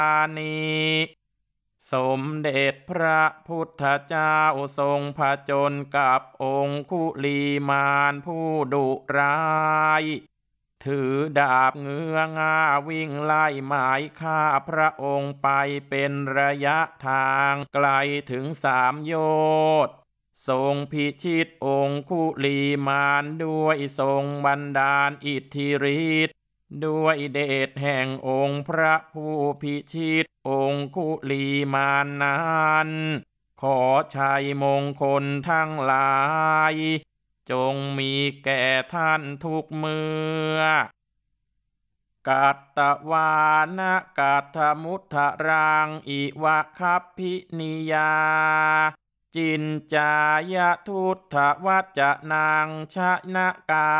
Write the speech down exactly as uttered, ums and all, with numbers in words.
นีสมเด็จพระพุทธเจ้าทรงผจญกับองคุลีมานผู้ดุร้ายถือดาบเงื้อง่าวิ่งไล่หมายฆ่าพระองค์ไปเป็นระยะทางไกลถึงสามโยชน์ทรงพิชิตองคุลีมานด้วยทรงบันดาลอิทธิฤทธิ์ด้วยเดชแห่งองค์พระผู้พิชิตองคุลีมานนั้นขอชัยมงคลทั้งหลายจงมีแก่ท่านทุกเมื่อกัตตวานะกัตถมุทธรังอิวะคัพพินิยาจินจายทุตถวัจจะนังชะนะกา